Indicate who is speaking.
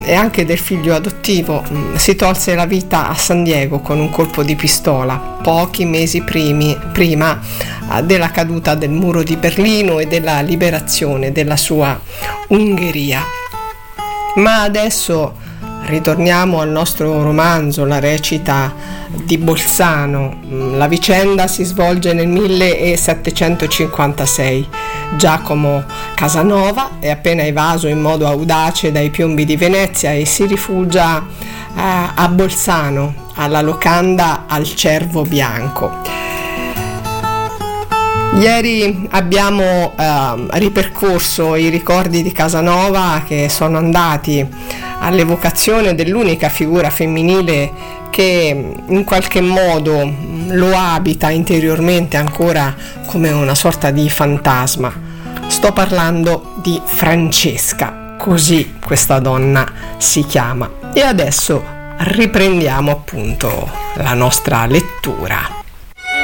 Speaker 1: e anche del figlio adottivo, si tolse la vita a San Diego con un colpo di pistola pochi mesi prima della caduta del muro di Berlino e della liberazione della sua Ungheria. Ma adesso ritorniamo al nostro romanzo, La recita di Bolzano. La vicenda si svolge nel 1756. Giacomo Casanova è appena evaso in modo audace dai piombi di Venezia e si rifugia a Bolzano, alla locanda Al Cervo Bianco. Ieri abbiamo ripercorso i ricordi di Casanova, che sono andati all'evocazione dell'unica figura femminile che in qualche modo lo abita interiormente ancora come una sorta di fantasma. Sto parlando di Francesca, così questa donna si chiama. E adesso riprendiamo appunto la nostra lettura.